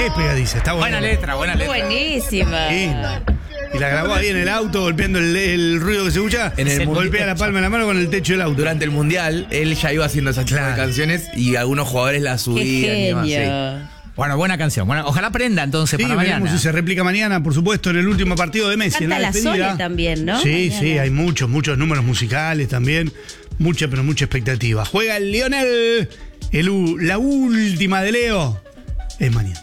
que es pegadiza, está buena. Buena letra. Buenísima. Sí. Y la grabó ahí en el auto, golpeando el ruido que se escucha. Golpea la palma de la mano con el techo del auto. Durante el Mundial, él ya iba haciendo esas tipo de canciones y algunos jugadores la subían. Qué y demás, genio. Bueno, buena canción. Ojalá aprenda entonces Sí, para veremos mañana. si se replica mañana, por supuesto, en el último partido de Messi. Canta en la la despedida. Sole también, ¿no? Sí, Mañana. sí, hay muchos números musicales también. Mucha expectativa. Juega el Lionel. La última de Leo es mañana.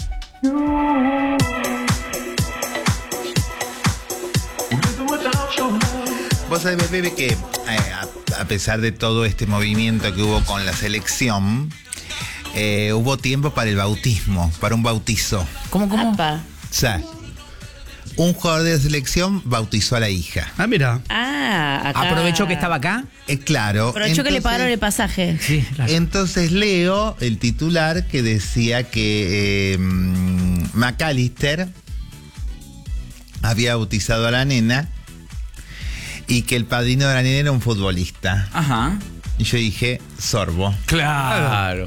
Vos sabés, bebé, que a pesar de todo este movimiento que hubo con la selección, hubo tiempo para el bautismo, para un bautizo. ¿Cómo? Apa. O sea, un jugador de la selección bautizó a la hija. Ah, mira. Acá. ¿Aprovechó que estaba acá? Claro. Aprovechó que le pagaron el pasaje. Sí, claro. Entonces leo el titular que decía que McAllister había bautizado a la nena y que el padrino de la nena era un futbolista. Ajá. Y yo dije, sorbo. Claro.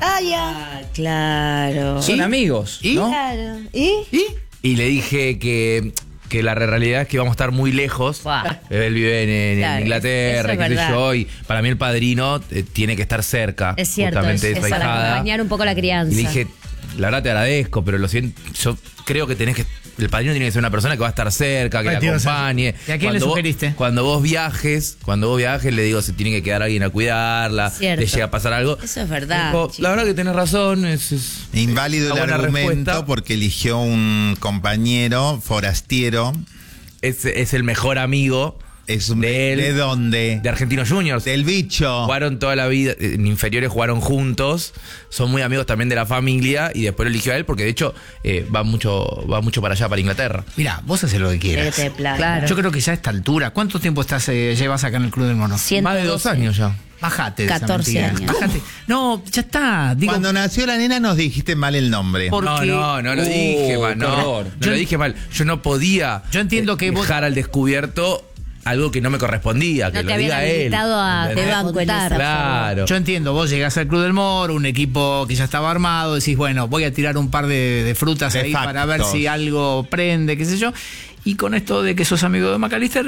Claro. Son amigos, ¿no? Claro. ¿Y? Y le dije que la realidad es que vamos a estar muy lejos. Buah. Él vive en Claro, Inglaterra, eso es qué sé verdad. yo, y para mí el padrino tiene que estar cerca. Es cierto, justamente es esa para hijada. acompañar un poco la crianza. Y le dije, la verdad te agradezco, pero lo siento, yo creo que el padrino tiene que ser una persona que va a estar cerca, que Ay, la te iba a hacer- acompañe. ¿Y a quién le sugeriste? Cuando vos viajes, le digo, se tiene que quedar alguien a cuidarla, Cierto. le llega a pasar algo. Eso es verdad, Dijo, chicos. la verdad que tenés razón, es Inválido una el buena argumento respuesta. porque eligió un compañero forastiero. Es el mejor amigo Es un, de él. ¿De dónde? De Argentinos Juniors. Del bicho. Jugaron toda la vida, en inferiores jugaron juntos, son muy amigos también de la familia y después lo eligió a él porque de hecho va mucho para allá, para Inglaterra. Mira, vos haces lo que quieras. Vete, plan. Claro. Yo creo que ya a esta altura, ¿cuánto tiempo llevas acá en el Club del Mono? 112. Más de 2 años ya. Bájate de esa 14 mentira. años. Bájate. No, ya está. Digo, Cuando nació la nena nos dijiste mal el nombre. porque- No lo dije mal, qué no horror. lo dije mal. Yo no podía Yo entiendo que vos- dejar al descubierto algo que no me correspondía, que No lo te habían diga él. habilitado a ¿entendés? te banco en esa. Claro. Yo entiendo, vos llegás al Club del Moro, un equipo que ya estaba armado, decís, bueno, voy a tirar un par de frutas De ahí factos. para ver si algo prende, qué sé yo. Y con esto de que sos amigo de McAllister,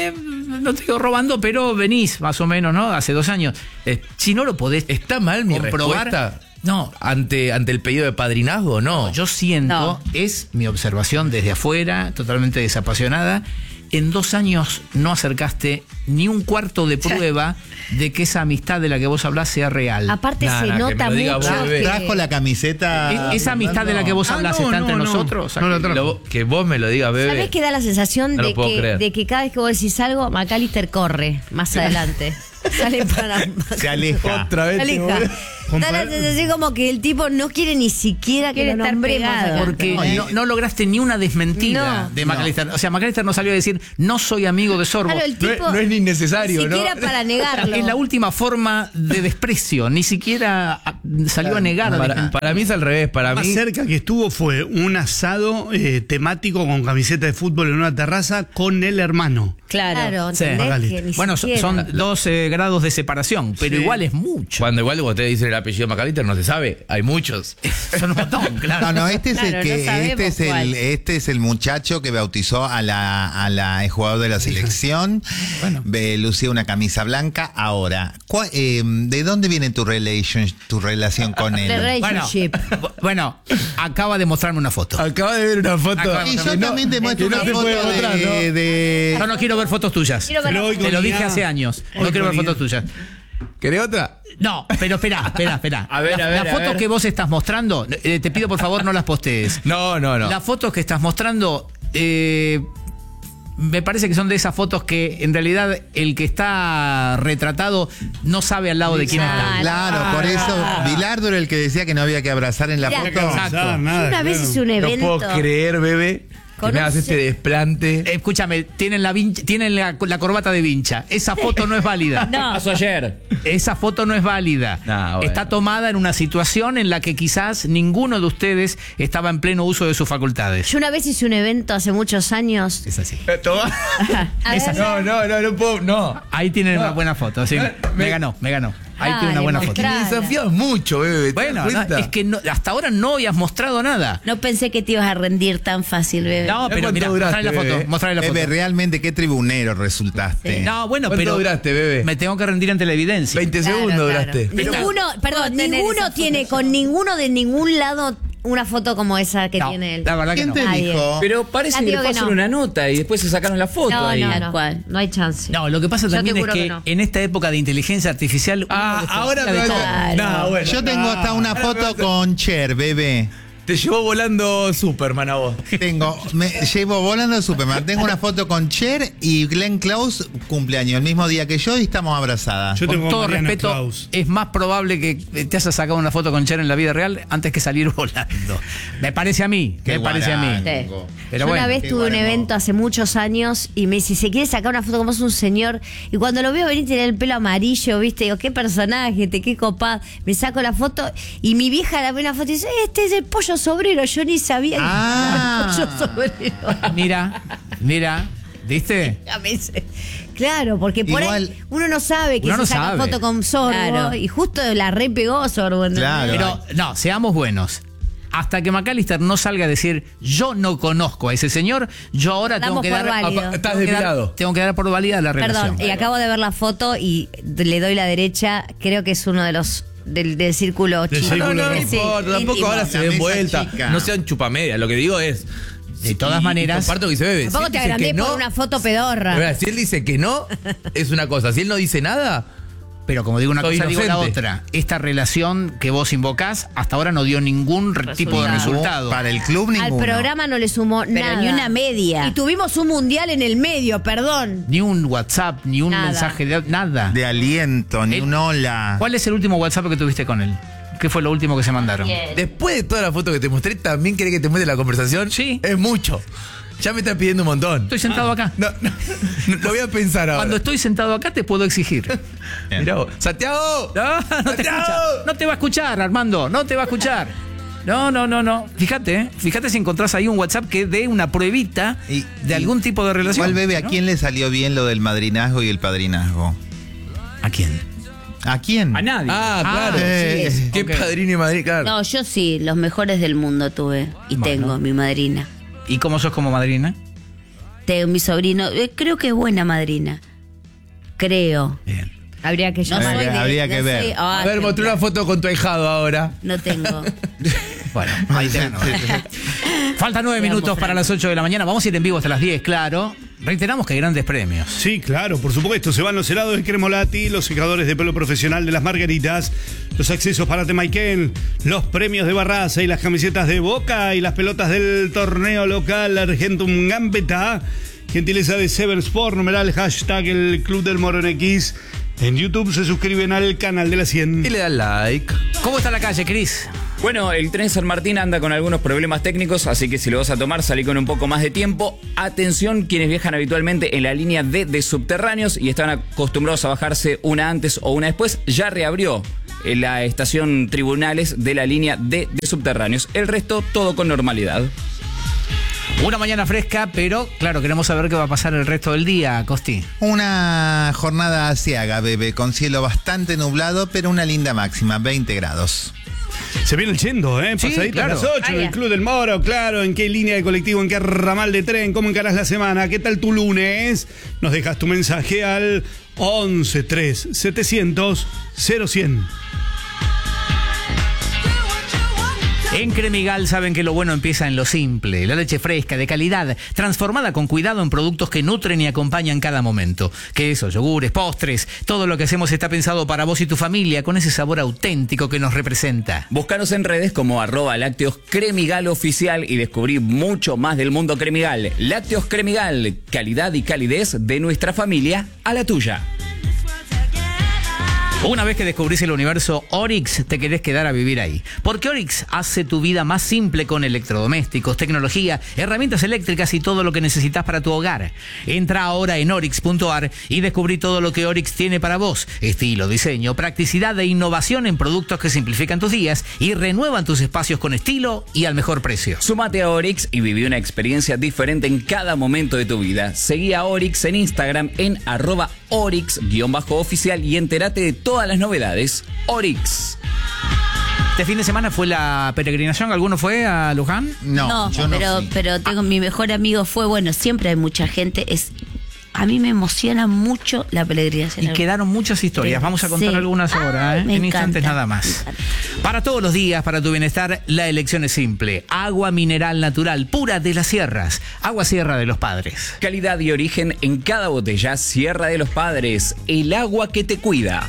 no te digo robando, pero venís más o menos, ¿no? Hace 2 años. Si no lo podés ¿Está mal mi comprobar, respuesta? no. Ante el pedido de padrinazgo, no. Yo siento, No. es mi observación desde afuera, totalmente desapasionada. En 2 años no acercaste ni un cuarto de prueba de que esa amistad de la que vos hablás sea real. Aparte Nah, se que me nota lo diga mucho vos, bebé. que... ¿Trajo la camiseta? Esa amistad de la que vos hablás no, está entre no, no. nosotros. No lo trajo. Que vos me lo digas, bebé. ¿Sabés que da la sensación No lo de puedo que, creer. de que cada vez que vos decís algo, McAllister corre más adelante? Sale para... Se aleja. Otra vez. Alija. Da la sensación como que el tipo no quiere ni siquiera que Quiere lo estar nombremos pegado. acá. Porque no lograste ni una desmentida No. de McAllister. O sea, McAllister no salió a decir, no soy amigo de Sorbo. Claro, el tipo no es ni innecesario, ni ¿no? siquiera para negarlo. Es la última forma de desprecio. Ni siquiera salió a negar. Para mí es al revés. Para Más mí. cerca que estuvo fue un asado temático con camiseta de fútbol en una terraza con el hermano. Claro, Sí. ¿entendés? McAllister. Que ni Bueno, siquiera. son 12 grados de separación, pero Sí. igual es mucho. Cuando ustedes dicen el apellido McAllister, no se sabe. Hay muchos. Son un montón, claro. No, este es Claro, el que no sabemos cuál. este es el muchacho que bautizó a la jugador de la selección. Bueno. Lucía una camisa blanca. Ahora, ¿de dónde viene tu relación con The él? relationship. Bueno, acaba de mostrarme una foto. Acaba de ver una foto. Acaba de Y yo también te muestro que no una se foto puede mostrar, ¿no? de Yo no quiero ver fotos tuyas. Quiero ver- Pero hoy Te con lo dije Ian- hace años. hoy No quiero ver con fotos Ian- tuyas. ¿Querés otra? No, pero espera. A ver, La a foto ver. que vos estás mostrando, te pido por favor no las postees. No. Las fotos que estás mostrando, me parece que son de esas fotos que en realidad el que está retratado no sabe al lado de quién está. Claro, por eso Bilardo era el que decía que no había que abrazar en la Mirá, foto. Exacto. Una vez hice un No evento. puedo creer, bebé, que me hagas este desplante. Escúchame, tienen la corbata de vincha. Esa foto no es válida. No. Pasó ayer. Esa foto no es válida. No, bueno. Está tomada en una situación en la que quizás ninguno de ustedes estaba en pleno uso de sus facultades. Yo una vez hice un evento hace muchos años. Es así. A ver, No puedo, no. Ahí tienen una buena foto. Sí, No, me ganó. Ahí tiene una buena foto. mostrá. Me desafías mucho, bebé. ¿te Bueno, das no, cuenta? es que hasta ahora no habías mostrado nada. No pensé que te ibas a rendir tan fácil, bebé. No, pero ¿Cuánto mira, duraste, mostrale la foto. bebé? Mostrale la foto. Bebé, realmente qué tribunero resultaste. No, bueno, ¿Cuánto pero duraste, bebé? me tengo que rendir ante la evidencia. 20 Claro, segundos claro. duraste. Ninguno, perdón, puedo tener ninguno esa tiene foto con ninguno de ningún lado una foto como esa que No, tiene él. la verdad que ¿Quién no. te Nadie. dijo? Pero parece Ya que le digo que pasan no. una nota y después se sacaron la foto No, ahí. no, no hay chance. No, lo que pasa Yo también te es juro que que no. en esta época de inteligencia artificial. Ahora me de vas todo. a... No, bueno. Yo tengo hasta una foto con Cher, bebé. Te llevó volando Superman a vos. Me llevo volando a Superman. Tengo una foto con Cher y Glenn Close, cumpleaños, el mismo día que yo, y estamos abrazadas. Yo Con tengo todo Mariano respeto, Klaus. es más probable que te hayas sacado una foto con Cher en la vida real antes que salir volando. Me parece a mí. Qué Me parece a mí. guarango. Pero Yo bueno. una vez qué tuve un guarango. evento hace muchos años y me dice, ¿se quiere sacar una foto como es un señor? Y cuando lo veo venir tiene el pelo amarillo, ¿viste? Digo, qué personaje, qué copado. Me saco la foto y mi vieja la ve una foto y dice, este es el Pollo Sobrero. Yo ni sabía que Ah. era el Pollo Sobrero. Mira, ¿viste? Ya me dice, claro, porque por Igual- ahí uno no sabe que Uno se no saca sabe. foto con Sorbo Claro. y justo la re pegó Sorbo. ¿entendés? Claro. Pero no, seamos buenos. Hasta que McAllister no salga a decir, yo no conozco a ese señor, yo ahora tengo Damos que por dar. válido. Estás tengo que dar- depilado. Tengo que dar por válida la relación. Perdón, y acabo de ver la foto y le doy la derecha. Creo que es uno de los del círculo Del chico. círculo No rojo. Sí, importa, tampoco íntimo. ahora se La den mesa vuelta. chica. No sean chupamedias. Lo que digo es. De todas maneras- Comparto que se bebe. Tampoco Si te él dice agrandé que no, por una foto pedorra. Mira, si él dice que no, es una cosa. Si él no dice nada, Pero como digo una Soy cosa, digo la inocente. otra. Esta relación que vos invocás hasta ahora no dio ningún tipo de resultado. Para el club Al ninguno. programa no le sumó nada. ni una media. Y tuvimos un mundial en el medio, perdón. Ni un WhatsApp, ni un Nada. mensaje, nada. De aliento, ni Él- un hola. ¿Cuál es el último WhatsApp que tuviste con él? ¿Qué fue lo último que se mandaron? después de toda la foto que te mostré, ¿también querés que te muestre la conversación? Sí. Es mucho. Ya me estás pidiendo un montón. Estoy sentado acá. No, lo voy a pensar ahora. Cuando estoy sentado acá te puedo exigir. Mirá vos. ¡Santiago! No, no te ¡Santiago! escucha. No te va a escuchar, Armando. No te va a escuchar. No. Fíjate, fíjate si encontrás ahí un WhatsApp que dé una pruebita de algún tipo de relación. ¿Cuál bebé? ¿A ¿no? quién le salió bien lo del madrinazgo y el padrinazgo? ¿A quién? ¿A quién? A nadie. Ah, claro. sí, Qué ok. padrino y madrina, claro. No, yo sí, los mejores del mundo tuve. Y Bueno. tengo mi madrina. ¿Y cómo sos como madrina? Tengo mi sobrino. Creo que es buena madrina. Creo. Bien. Habría que No llamar. soy de- habría que no ver. soy- A ver, mostré una foto con tu ahijado ahora. No tengo. Bueno, ahí te ganó. Faltan 9 minutos para las 8 de la mañana. Vamos a ir en vivo hasta las 10, claro. Reiteramos que hay grandes premios. Sí, claro, por supuesto. Se van los helados de Cremolati, los secadores de pelo profesional de las Margaritas, los accesos para Temaiken, los premios de Barraza y las camisetas de Boca y las pelotas del torneo local Argentum Gambetta. Gentileza de Sever Sport, numeral hashtag el Club del Morón X. En YouTube se suscriben al canal de la 100. Y le dan like. ¿Cómo está la calle, Cris? Bueno, el tren San Martín anda con algunos problemas técnicos, así que si lo vas a tomar, salí con un poco más de tiempo. Atención, quienes viajan habitualmente en la línea D de subterráneos y están acostumbrados a bajarse una antes o una después, ya reabrió la estación Tribunales de la línea D de subterráneos. El resto, todo con normalidad. Una mañana fresca, pero claro, queremos saber qué va a pasar el resto del día, Costi. Una jornada asiaga, bebé, con cielo bastante nublado, pero una linda máxima, 20 grados. Se viene el yendo, Sí, pasadito claro. a las 8, Ah, el ya. Club del Moro, claro, en qué línea de colectivo, en qué ramal de tren, cómo encarás la semana, qué tal tu lunes. Nos dejas tu mensaje al 11 3 700 0100. En Cremigal saben que lo bueno empieza en lo simple. La leche fresca, de calidad, transformada con cuidado en productos que nutren y acompañan cada momento. Quesos, yogures, postres, todo lo que hacemos está pensado para vos y tu familia, con ese sabor auténtico que nos representa. Búscanos en redes como @lácteos Cremigal oficial y descubrí mucho más del mundo Cremigal. Lácteos Cremigal, calidad y calidez de nuestra familia a la tuya. Una vez que descubrís el universo Oryx, te querés quedar a vivir ahí. Porque Oryx hace tu vida más simple con electrodomésticos, tecnología, herramientas eléctricas y todo lo que necesitas para tu hogar. Entra ahora en oryx.ar y descubrí todo lo que Oryx tiene para vos. Estilo, diseño, practicidad e innovación en productos que simplifican tus días y renuevan tus espacios con estilo y al mejor precio. Súmate a Oryx y viví una experiencia diferente en cada momento de tu vida. Seguí a Oryx en Instagram en @Orix_oficial y entérate de todas las novedades. Orix. Este fin de semana fue la peregrinación. ¿Alguno fue a Luján? No, yo no fui. pero tengo mi mejor amigo fue, bueno, siempre hay mucha gente, a mí me emociona mucho la peregrinación. Y quedaron muchas historias. Vamos a contar Sí. algunas ahora, Me en encanta, instantes nada me más. encanta. Para todos los días, para tu bienestar, la elección es simple. Agua mineral natural, pura de las sierras. Agua Sierra de los Padres. Calidad y origen en cada botella. Sierra de los Padres, el agua que te cuida.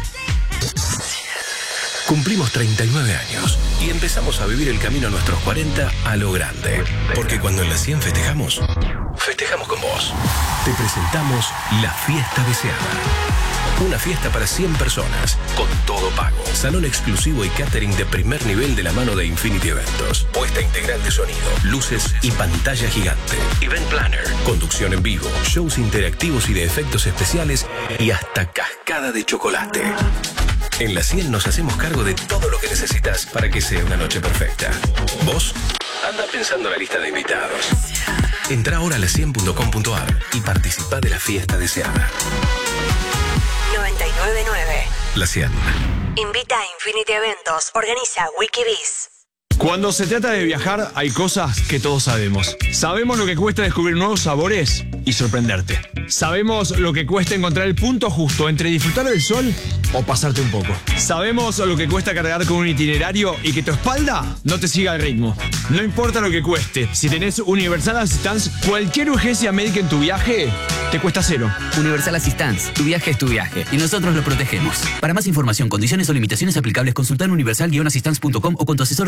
Cumplimos 39 años y empezamos a vivir el camino a nuestros 40 a lo grande. Porque cuando en la 100 festejamos con vos. Te presentamos la Fiesta Deseada. Una fiesta para 100 personas, con todo pago. Salón exclusivo y catering de primer nivel de la mano de Infinity Eventos. Puesta integral de sonido, luces y pantalla gigante. Event Planner, conducción en vivo, shows interactivos y de efectos especiales y hasta cascada de chocolate. En la 100 nos hacemos cargo de todo lo que necesitas para que sea una noche perfecta. ¿Vos? Anda pensando la lista de invitados. Entra ahora a la100.com.ar y participa de la fiesta deseada. 99.9. La 100. Invita a Infinity Eventos. Organiza Wikibiz. Cuando se trata de viajar, hay cosas que todos sabemos. Sabemos lo que cuesta descubrir nuevos sabores y sorprenderte. Sabemos lo que cuesta encontrar el punto justo entre disfrutar del sol o pasarte un poco. Sabemos lo que cuesta cargar con un itinerario y que tu espalda no te siga el ritmo. No importa lo que cueste, si tenés Universal Assistance, cualquier urgencia médica en tu viaje te cuesta cero. Universal Assistance, tu viaje es tu viaje y nosotros lo protegemos. Para más información, condiciones o limitaciones aplicables, consultar universal-assistance.com o con tu asesor